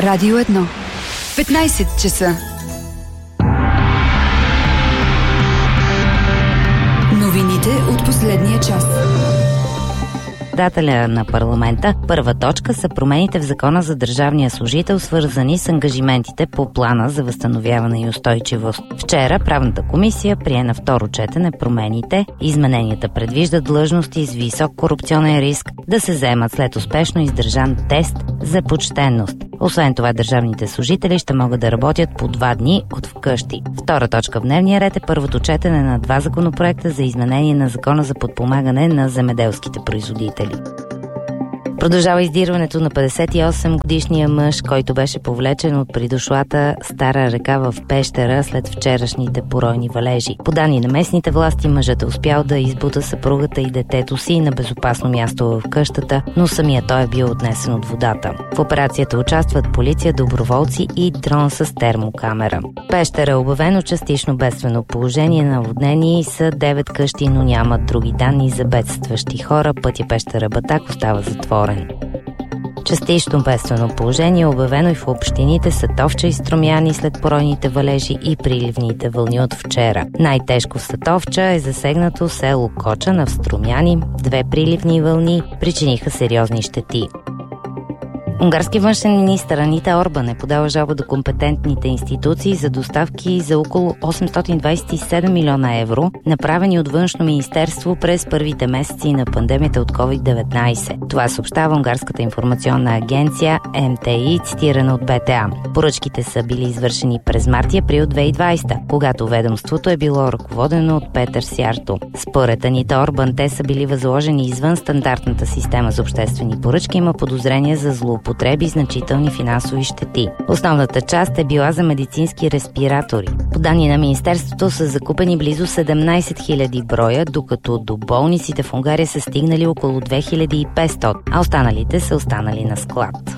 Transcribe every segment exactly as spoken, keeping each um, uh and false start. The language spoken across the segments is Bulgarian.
Радио едно. петнайсет часа. Новините от последния час. Председателя на парламента, първа точка са промените в Закона за държавния служител, свързани с ангажиментите по плана за възстановяване и устойчивост. Вчера правната комисия прие на второ четене промените. Измененията предвиждат длъжности с висок корупционен риск да се заемат след успешно издържан тест за почтенност. Освен това, държавните служители ще могат да работят по два дни от вкъщи. Втора точка в дневния ред е първото четене на два законопроекта за изменение на Закона за подпомагане на земеделските производители. Продължава издирването на петдесет и осем годишния мъж, който беше повлечен от придошлата Стара река в Пещера след вчерашните поройни валежи. По данни на местните власти, мъжът е успял да избута съпругата и детето си на безопасно място в къщата, но самия той е бил отнесен от водата. В операцията участват полиция, доброволци и дрон с термокамера. Пещера е обявено частично бедствено положение, наводнени са девет къщи, но нямат други данни за бедстващи хора. Пътя Пещера-Батак остава затворен. Частично бедствено положение е обявено и в общините Сатовча и Струмяни след поройните валежи и приливните вълни от вчера. Най-тежко в Сатовча е засегнато село Кочан, а в Струмяни две приливни вълни причиниха сериозни щети. Унгарски външен министър Анита Орбан е подала жалба до компетентните институции за доставки за около осемстотин двадесет и седем милиона евро, направени от Външно министерство през първите месеци на пандемията от ковид деветнайсет. Това съобщава унгарската информационна агенция Ем Те И, цитирана от Бе Те А. Поръчките са били извършени през март и април две хиляди и двадесета, когато ведомството е било ръководено от Петър Сярто. Според Анита Орбан, те са били възложени извън стандартната система за обществени поръчки. Има подозрение за злоупотреби потреби значителни финансови щети. Основната част е била за медицински респиратори. По данни на министерството са закупени близо седемнайсет хиляди броя, докато до болниците в Унгария са стигнали около две хиляди и петстотин, а останалите са останали на склад.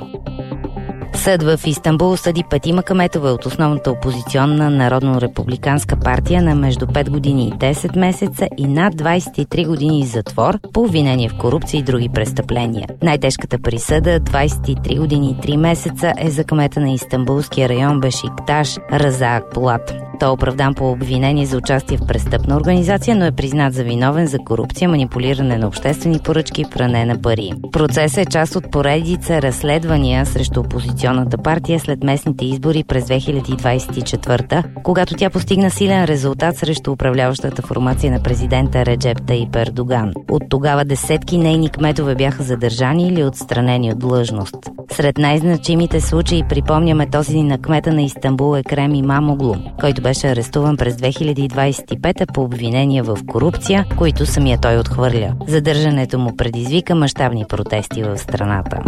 Съд в Истанбул осъди петима кметове от основната опозиционна Народно-републиканска партия на между пет години и десет месеца и над двадесет и три години затвор по обвинение в корупция и други престъпления. Най-тежката присъда, двадесет и три години и три месеца, е за кмета на Истанбулския район Бешикташ Раза Акбулат. Той е оправдан по обвинение за участие в престъпна организация, но е признат за виновен за корупция, манипулиране на обществени поръчки и пране на пари. Процесът е част от поредица разследвания срещу опозиционната партия след местните избори през две хиляди двадесет и четвърта, когато тя постигна силен резултат срещу управляващата формация на президента Реджеп Таип Ердоган. От тогава десетки нейни кметове бяха задържани или отстранени от длъжност. Сред най-значимите случаи припомняме този на кмета на Истанбул Екрем Имамоглу, който беше арестуван през две хиляди двадесет и пета по обвинения в корупция, които самия той отхвърля. Задържането му предизвика мащабни протести в страната.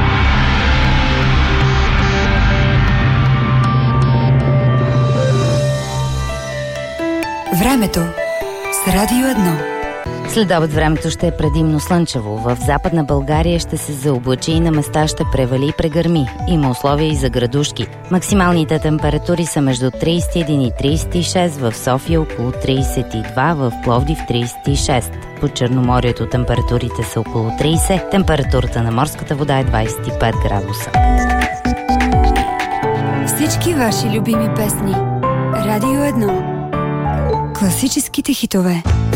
Времето с Радио едно. Следобед времето ще е предимно слънчево. В Западна България ще се заоблачи и на места ще превали и прегърми. Има условия и за градушки. Максималните температури са между тридесет и едно и тридесет и шест, в София около тридесет и два, в Пловдив тридесет и шест. По Черноморието температурите са около тридесет, температурата на морската вода е двадесет и пет градуса. Всички ваши любими песни. Радио едно. Класическите хитове.